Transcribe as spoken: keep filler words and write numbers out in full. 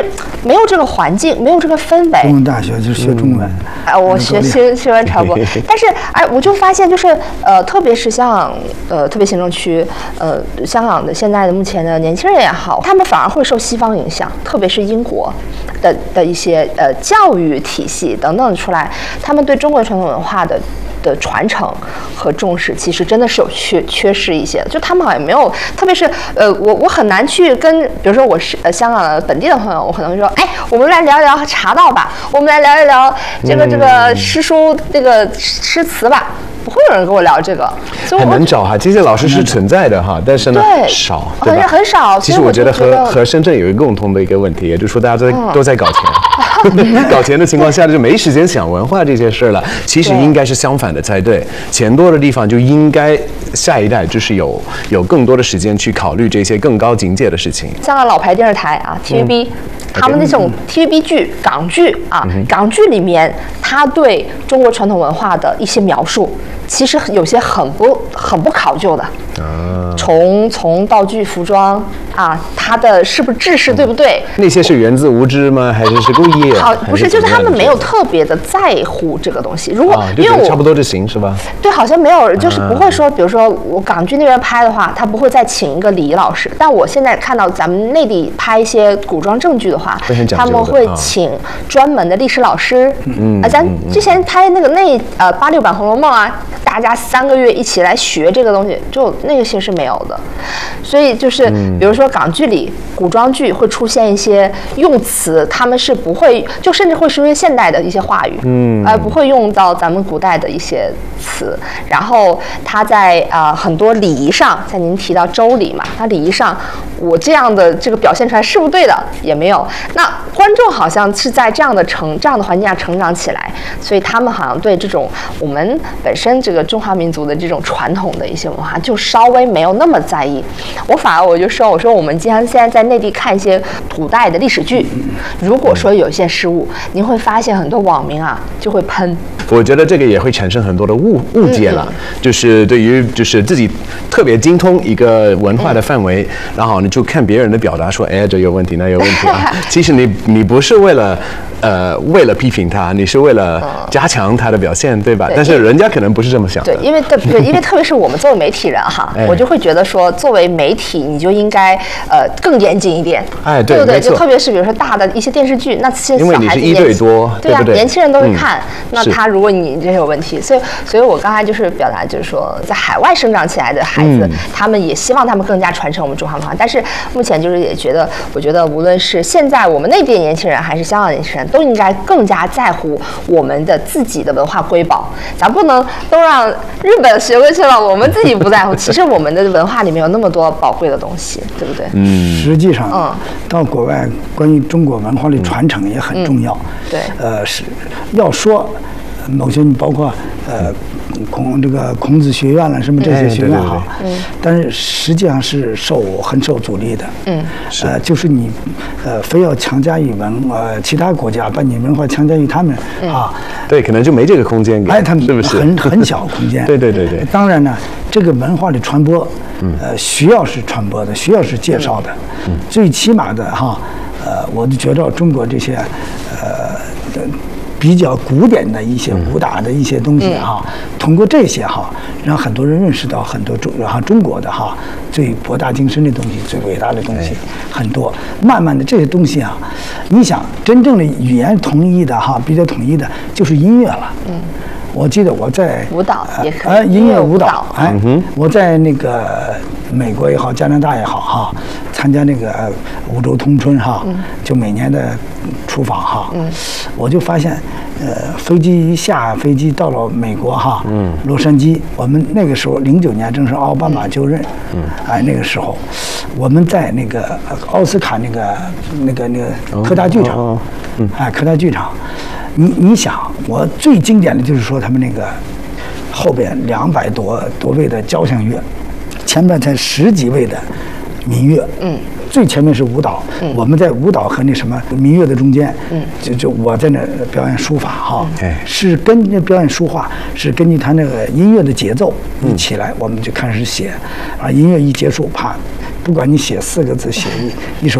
没有这个环境，没有这个氛围。 中文大学就是学中文， 哎、嗯，我学新新闻传播，但是哎，我就发现就是呃，特别是像呃特别行政区，呃，香港的现在的目前的年轻人也好，他们反而会受西方影响，特别是英国的的一些呃教育体系等等出来，他们对中国传统文化的。的传承和重视，其实真的是有缺缺失一些，就他们好像没有，特别是呃，我我很难去跟，比如说我是呃香港的本地的朋友，我可能会说，哎，我们来聊一聊茶道吧，我们来聊一聊这个、嗯、这个诗书这个诗词吧。不会有人跟我聊这个，所以很难找哈。这些老师是存在的哈，但是呢少，对吧？ 很少。 其实我觉得和和深圳有一个共同的一个问题，也就是说大家都在、嗯、都在搞钱，搞钱的情况下就没时间想文化这些事了。其实应该是相反的才对，钱多的地方就应该下一代就是有有更多的时间去考虑这些更高境界的事情。 香港老牌电视台啊 ，T V B。嗯他们那种 T V B 剧、港剧啊，嗯、港剧里面，他对中国传统文化的一些描述，其实有些很不很不考究的。啊、从从道具、服装啊，它的是不是制式对不对？ 那些是源自无知吗？还是是故意？ 好，不是，就是他们没有特别的在乎这个东西。如果、啊、 因为我差不多就行是吧？ 对，好像没有，就是不会说，比如说我港剧那边拍的话，他不会再请一个礼仪老师。但我现在看到咱们内地拍一些古装正剧的话，他们会请专门的历史老师。嗯啊，咱之前拍那个那呃八六版《红楼梦》啊，大家三个月一起来学这个东西，就那个些是没有的。所以就是比如说港剧里古装剧会出现一些用词，他们是不会，就甚至会出现现代的一些话语，嗯，而不会用到咱们古代的一些词。然后他在啊、呃、很多礼仪上，像您提到周礼嘛，他礼仪上我这样的这个表现出来是不是对的也没有。那观众好像是在这样的成这样的环境下成长起来，所以他们好像对这种我们本身这个中华民族的这种传统的一些文化就稍微没有那么在意。我反而我就说，我说我们经常现在在内地看一些古代的历史剧，如果说有一些失误，您会发现很多网民啊就会喷。 我觉得这个也会产生很多的误误解了，嗯、就是对于就是自己特别精通一个文化的范围，嗯、然后你就看别人的表达说，哎，这有问题，那有问题啊。其实你你不是为了呃为了批评他，你是为了加强他的表现，对吧？对，但是人家可能不是这么想的。 对，因为特别因为特别是我们作为媒体人哈，哎、我就会觉得说，作为媒体你就应该呃更严谨一点， 哎，对， 对不对？ 没错。 就特别是比如说大的一些电视剧，那些小孩子因为你是一对多， 对呀、啊，年轻人都会看， 嗯、 那他如果你这有问题，所以所以我刚才就是表达就是说，在海外生长起来的孩子，嗯、他们也希望他们更加传承我们中华文化，但是目前就是也觉得，我觉得无论是现在我们内地的年轻人，还是香港的年轻人，都应该更加在乎我们的自己的文化瑰宝，咱不能都让日本学过去了，我们自己不在乎。其实我们的文化里面有那么多宝贵的东西，对不对？ 嗯，实际上，嗯，到国外关于中国文化的传承也很重要。 嗯、对， 呃，是要说某些包括呃孔这个孔子学院了什么这些学院哈， 嗯， 但是实际上是受很受阻力的。 嗯， 呃，就是你呃非要强加于文呃其他国家把你文化强加于他们、嗯、啊， 对，可能就没这个空间给， 哎，他们是不是很很小空间？ 对对对对。 当然呢，这个文化的传播，嗯，呃，需要是传播的，需要是介绍的，嗯，最起码的哈，呃，我就觉着中国这些呃。比较古典的一些武打的一些东西哈，嗯、通过这些哈，让很多人认识到很多中哈中国的哈最博大精深的东西、最伟大的东西很多。慢慢的这些东西啊，你想真正的语言统一的哈，比较统一的就是音乐了。嗯，我记得我在舞蹈也可以， 呃，音乐舞蹈，哎，嗯、我在那个美国也好，加拿大也好哈，参加那个五洲通春哈，嗯、就每年的出访哈，嗯、我就发现。呃，飞机一下飞机到了美国哈，嗯，洛杉矶，我们那个时候零九年正是奥巴马就任，嗯，哎，那个时候，我们在那个奥斯卡那个那个那个科大剧场，哦哦、嗯，哎，科大剧场，你你想，我最经典的就是说他们那个后边两百多多位的交响乐，前面才十几位的民乐，嗯。最前面是舞蹈，嗯、我们在舞蹈和那什么民乐的中间，嗯、就就我在那表演书法哈，嗯、是跟那表演书画是根据他那个音乐的节奏一起来，嗯、我们就开始写，啊，音乐一结束，啪，不管你写四个字，写一一首